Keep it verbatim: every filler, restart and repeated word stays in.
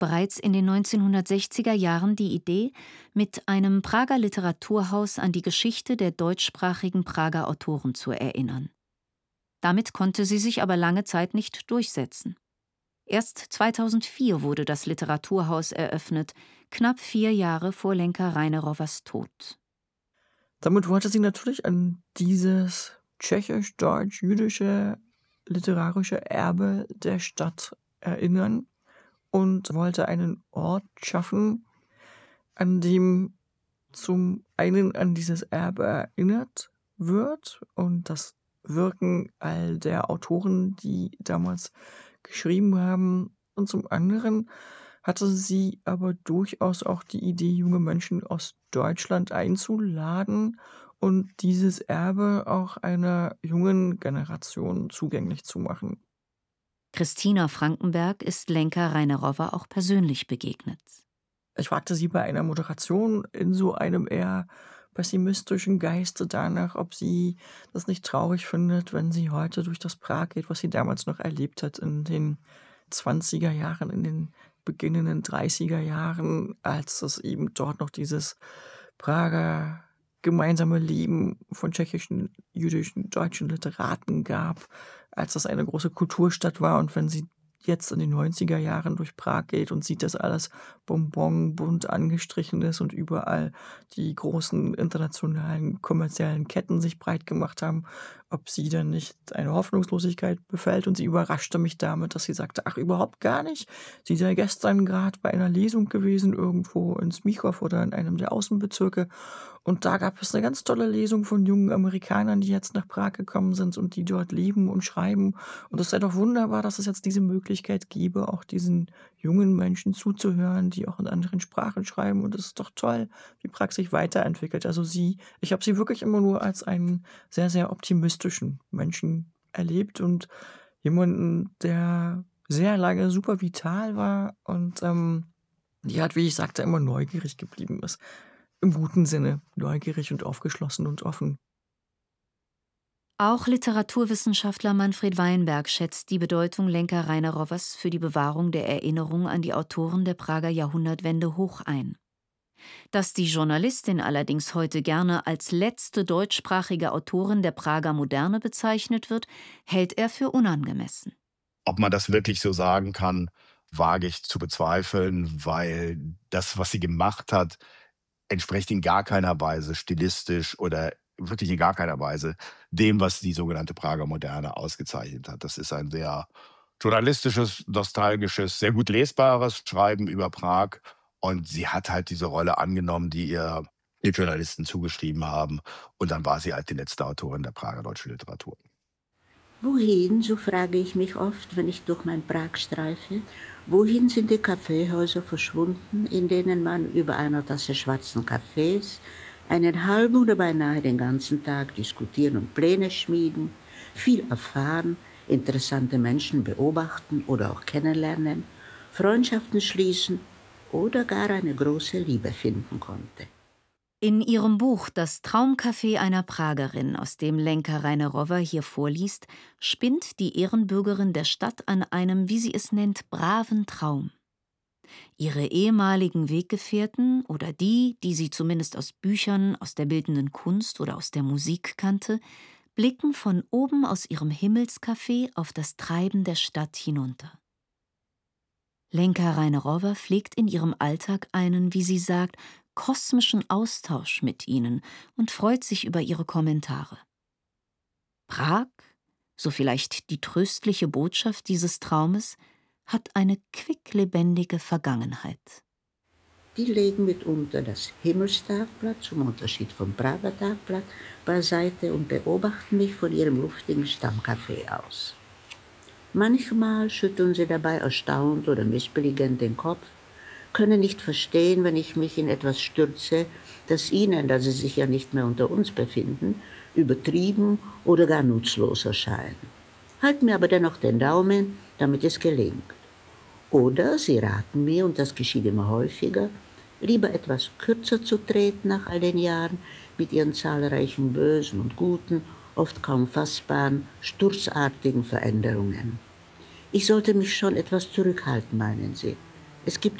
bereits in den neunzehnhundertsechziger Jahren die Idee, mit einem Prager Literaturhaus an die Geschichte der deutschsprachigen Prager Autoren zu erinnern. Damit konnte sie sich aber lange Zeit nicht durchsetzen. Erst zweitausendvier wurde das Literaturhaus eröffnet, knapp vier Jahre vor Lenka Reinerowas Tod. Damit wollte sie natürlich an dieses tschechisch-deutsch-jüdische literarische Erbe der Stadt erinnern und wollte einen Ort schaffen, an dem zum einen an dieses Erbe erinnert wird und das Wirken all der Autoren, die damals geschrieben haben. Und zum anderen hatte sie aber durchaus auch die Idee, junge Menschen aus Deutschland einzuladen und dieses Erbe auch einer jungen Generation zugänglich zu machen. Christina Frankenberg ist Lenka Reinerowa auch persönlich begegnet. Ich fragte sie bei einer Moderation in so einem eher pessimistischen Geiste danach, ob sie das nicht traurig findet, wenn sie heute durch das Prag geht, was sie damals noch erlebt hat in den zwanziger Jahren, in den beginnenden dreißiger Jahren, als es eben dort noch dieses Prager gemeinsame Leben von tschechischen, jüdischen, deutschen Literaten gab, als das eine große Kulturstadt war. Und wenn sie jetzt in den neunziger Jahren durch Prag geht und sieht, dass alles Bonbon bunt angestrichen ist und überall die großen internationalen kommerziellen Ketten sich breit gemacht haben, ob sie dann nicht eine Hoffnungslosigkeit befällt. Und sie überraschte mich damit, dass sie sagte, ach, überhaupt gar nicht. Sie sei gestern gerade bei einer Lesung gewesen, irgendwo in Smichow oder in einem der Außenbezirke. Und da gab es eine ganz tolle Lesung von jungen Amerikanern, die jetzt nach Prag gekommen sind und die dort leben und schreiben. Und es sei doch wunderbar, dass es jetzt diese Möglichkeit gäbe, auch diesen jungen Menschen zuzuhören, die auch in anderen Sprachen schreiben. Und es ist doch toll, wie Prag sich weiterentwickelt. Also sie, ich habe sie wirklich immer nur als einen sehr, sehr optimistischen Menschen erlebt und jemanden, der sehr lange super vital war und ähm, die halt, wie ich sagte, immer neugierig geblieben ist. Im guten Sinne, neugierig und aufgeschlossen und offen. Auch Literaturwissenschaftler Manfred Weinberg schätzt die Bedeutung Lenka Reinerowas für die Bewahrung der Erinnerung an die Autoren der Prager Jahrhundertwende hoch ein. Dass die Journalistin allerdings heute gerne als letzte deutschsprachige Autorin der Prager Moderne bezeichnet wird, hält er für unangemessen. Ob man das wirklich so sagen kann, wage ich zu bezweifeln, weil das, was sie gemacht hat, entspricht in gar keiner Weise stilistisch oder wirklich in gar keiner Weise dem, was die sogenannte Prager Moderne ausgezeichnet hat. Das ist ein sehr journalistisches, nostalgisches, sehr gut lesbares Schreiben über Prag. Und sie hat halt diese Rolle angenommen, die ihr die Journalisten zugeschrieben haben. Und dann war sie halt die letzte Autorin der Prager deutschen Literatur. Wohin, so frage ich mich oft, wenn ich durch mein Prag streife, wohin sind die Kaffeehäuser verschwunden, in denen man über einer Tasse schwarzen Kaffees einen halben oder beinahe den ganzen Tag diskutieren und Pläne schmieden, viel erfahren, interessante Menschen beobachten oder auch kennenlernen, Freundschaften schließen oder gar eine große Liebe finden konnte. In ihrem Buch »Das Traumcafé einer Pragerin«, aus dem Lenka Reinerowa hier vorliest, spinnt die Ehrenbürgerin der Stadt an einem, wie sie es nennt, braven Traum. Ihre ehemaligen Weggefährten oder die, die sie zumindest aus Büchern, aus der bildenden Kunst oder aus der Musik kannte, blicken von oben aus ihrem Himmelscafé auf das Treiben der Stadt hinunter. Lenka Reinerowa pflegt in ihrem Alltag einen, wie sie sagt, kosmischen Austausch mit ihnen und freut sich über ihre Kommentare. Prag, so vielleicht die tröstliche Botschaft dieses Traumes, hat eine quicklebendige Vergangenheit. Die legen mitunter das Himmelstagblatt, zum Unterschied vom Prager Tagblatt, beiseite und beobachten mich von ihrem luftigen Stammcafé aus. Manchmal schütteln sie dabei erstaunt oder missbilligend den Kopf, können nicht verstehen, wenn ich mich in etwas stürze, das ihnen, da sie sich ja nicht mehr unter uns befinden, übertrieben oder gar nutzlos erscheint. Halten mir aber dennoch den Daumen, damit es gelingt. Oder sie raten mir, und das geschieht immer häufiger, lieber etwas kürzer zu treten nach all den Jahren mit ihren zahlreichen bösen und guten, oft kaum fassbaren, sturzartigen Veränderungen. Ich sollte mich schon etwas zurückhalten, meinen sie. Es gibt